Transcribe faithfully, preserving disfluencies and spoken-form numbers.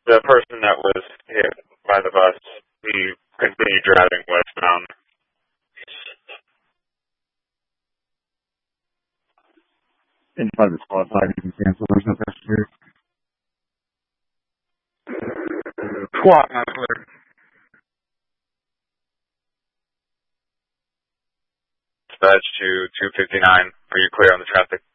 The person that was hit by the bus, he continued driving westbound. And by the squad side, you can cancel. There's no best clear. Squad not clear. Dispatch to two fifty-nine. Are you clear on the traffic?